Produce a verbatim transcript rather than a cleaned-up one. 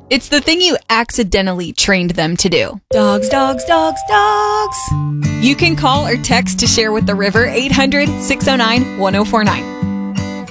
It's the thing you accidentally trained them to do. Dogs, dogs, dogs, dogs. You can call or text to share with the river eight hundred, six oh nine, one oh four nine.